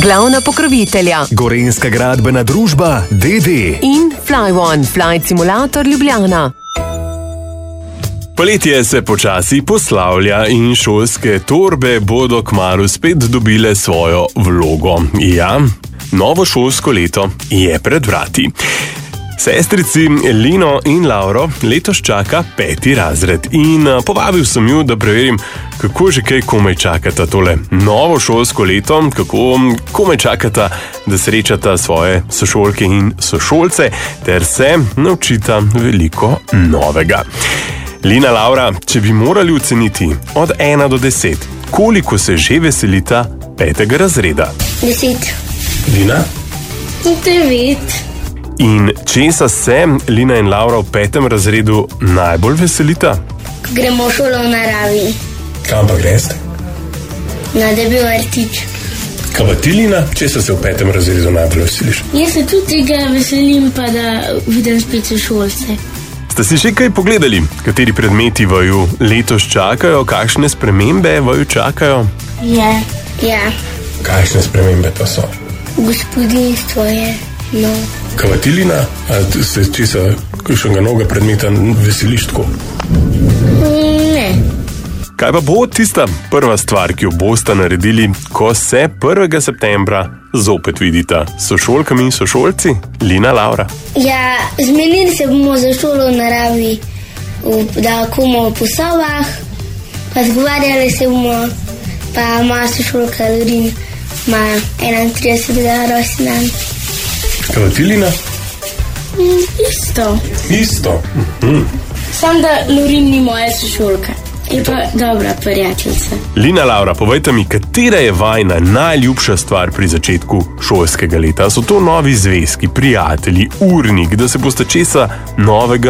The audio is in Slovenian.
Glavna pokrovitelja Gorenjska gradbena družba d.d. in Fly1 Flight Simulator Ljubljana. Poletje se počasi poslavlja in šolske torbe bodo kmalu spet dobile svojo vlogo. Ja, novo šolsko leto je pred vrati. Sestrici Lino in Lauro letos čaka 5. razred in povabil sem ju, da preverim, kako že kaj komaj čakata tole novo šolsko leto, kako komaj čakata, da srečata svoje sošolke in sošolce ter se naučita veliko novega. Lina, Laura, če bi morali oceniti od 1 do 10, koliko se že veselita 5. razreda? 10. Lina? 9. In česa se Lina in Laura v 5. razredu najbolj veselita? Gremo v šolo v naravi. Kam pa greste? Na Debi vrtič. Kaj pa ti, Lina, česa se v 5. razredu najbolj veseliš? Jaz se tudi tega veselim, pa da vidim spet sošolce. Ste si še kaj pogledali, kateri predmeti vaju letos čakajo, kakšne spremembe vaju čakajo? Ja. Kakšne spremembe pa so? Gospodinstvo je nov. Kaj pa ti, Lina, a se česa kakšnega novega predmeta veseliš tako? Ne. Kaj pa bo tista prva stvar, ki jo boste naredili, ko se 1. septembra zopet vidita s sošolkami in sošolci? Lina, Laura. Ja, zmenili se bomo za šolo v naravi, da komo po sobah, pa zgovarjali se bomo, pa moja sošolka Lorin ima 31. rojstni dan. Kaj pa ti, Lina? Isto. Sam da Lorin ni moja sošolka. Je pa dobra prijateljica. Lina, Laura, povejte mi, katera je vajna najljubša stvar pri začetku šolskega leta? So to novi zvezki, prijatelji, urnik, da se boste česa novega